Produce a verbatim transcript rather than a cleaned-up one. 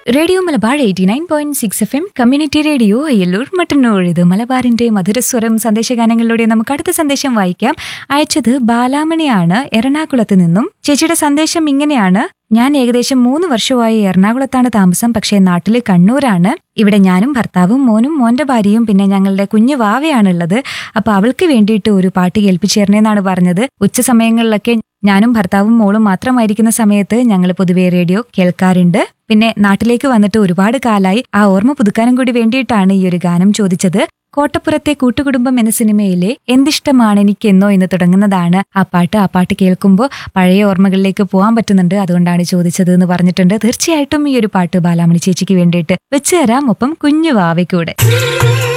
Radio Malabar eighty nine point six F M community radio Ayyallur Mattannur. ഇത് മലബാറിന്റെ മധുരസ്വരം സന്ദേശഗാനങ്ങളിലൂടെ നമുക്ക് അടുത്ത സന്ദേശം വായിക്കാം. അയച്ചത് ബാലാമണിയാണ് എറണാകുളത്ത് നിന്നും. ചേച്ചിയുടെ സന്ദേശം ഇങ്ങനെയാണ്: ഞാൻ ഏകദേശം മൂന്ന് വർഷമായി എറണാകുളത്താണ് താമസം, പക്ഷേ നാട്ടില് കണ്ണൂരാണ്. ഇവിടെ ഞാനും ഭർത്താവും മോനും മോന്റെ ഭാര്യയും പിന്നെ ഞങ്ങളുടെ കുഞ്ഞു വാവയാണുള്ളത്. അപ്പൊ അവൾക്ക് വേണ്ടിയിട്ട് ഒരു പാട്ട് കേൾപ്പിച്ചേരണേന്നാണ് പറഞ്ഞത്. ഉച്ച സമയങ്ങളിലൊക്കെ ഞാനും ഭർത്താവും മോളും മാത്രമായിരിക്കുന്ന സമയത്ത് ഞങ്ങൾ പൊതുവെ റേഡിയോ കേൾക്കാറുണ്ട്. പിന്നെ നാട്ടിലേക്ക് വന്നിട്ട് ഒരുപാട് കാലായി. ആ ഓർമ്മ പുതുക്കാനും കൂടി വേണ്ടിയിട്ടാണ് ഈ ഒരു ഗാനം ചോദിച്ചത്. കോട്ടപ്പുറത്തെ കൂട്ടുകുടുംബം എന്ന സിനിമയിലെ എന്തിഷ്ടമാണ് എനിക്കെന്നോ എന്ന് തുടങ്ങുന്നതാണ് ആ പാട്ട്. ആ പാട്ട് കേൾക്കുമ്പോൾ പഴയ ഓർമ്മകളിലേക്ക് പോകാൻ പറ്റുന്നുണ്ട്, അതുകൊണ്ടാണ് ചോദിച്ചത് എന്ന് പറഞ്ഞിട്ടുണ്ട്. തീർച്ചയായിട്ടും ഈ ഒരു പാട്ട് ബാലാമണി ചേച്ചിക്ക് വേണ്ടിയിട്ട് വെച്ച് തരാം, ഒപ്പം കുഞ്ഞു വാവയ്ക്കൂടെ.